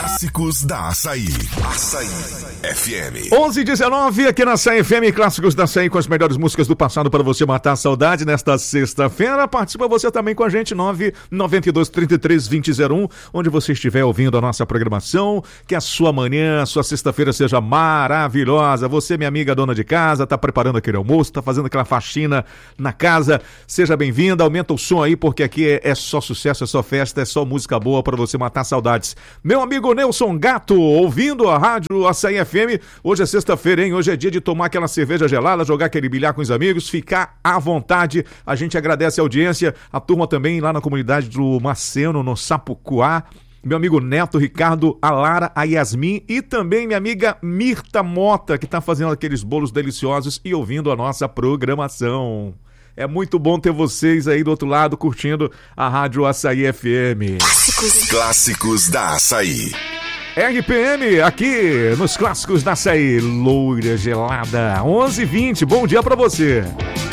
Clássicos da Açaí. Açaí FM. 11h19 aqui na Açaí FM, Clássicos da Açaí com as melhores músicas do passado para você matar a saudade nesta sexta-feira. Participa você também com a gente, 992332001, onde você estiver ouvindo a nossa programação. Que a sua manhã, a sua sexta-feira seja maravilhosa. Você, minha amiga dona de casa, tá preparando aquele almoço, tá fazendo aquela faxina na casa. Seja bem-vinda, aumenta o som aí, porque aqui é só sucesso, é só festa, é só música boa para você matar saudades. Meu amigo Nelson Gato, ouvindo a rádio Açaí FM. Hoje é sexta-feira, hein? Hoje é dia de tomar aquela cerveja gelada, jogar aquele bilhar com os amigos, ficar à vontade. A gente agradece a audiência, a turma também lá na comunidade do Maceno, no Sapucuá. Meu amigo Neto, Ricardo, a Lara, a Yasmin e também minha amiga Mirta Mota, que tá fazendo aqueles bolos deliciosos e ouvindo a nossa programação. É muito bom ter vocês aí do outro lado curtindo a rádio Açaí FM. Clássicos da Açaí. RPM aqui nos Clássicos da Açaí. Loira gelada, 11h20. Bom dia pra você.